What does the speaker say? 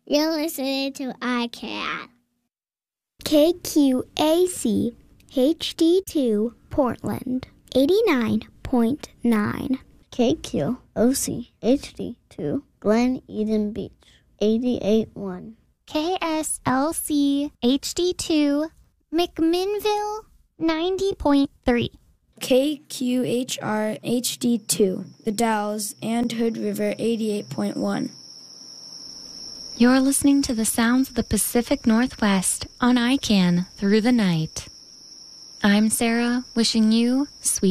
You're listening to iCat. KQAC HD2 Portland 89.9. KQOC HD2 Glen Eden Beach 88.1. KSLC HD2 McMinnville 90.3. KQHR HD2 The Dalles and Hood River 88.1. You're listening to the sounds of the Pacific Northwest on ICANN through the night. I'm Sarah, wishing you sweet